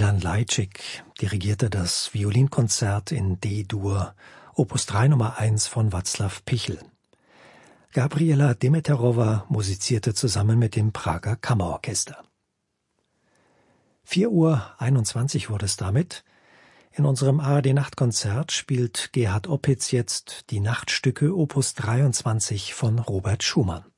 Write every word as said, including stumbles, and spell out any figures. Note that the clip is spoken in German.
Milan Lajcik dirigierte das Violinkonzert in D-Dur, Opus drei Nummer eins von Václav Pichel. Gabriela Demeterova musizierte zusammen mit dem Prager Kammerorchester. vier Uhr einundzwanzig wurde es damit. In unserem A R D-Nachtkonzert spielt Gerhard Opitz jetzt die Nachtstücke Opus dreiundzwanzig von Robert Schumann.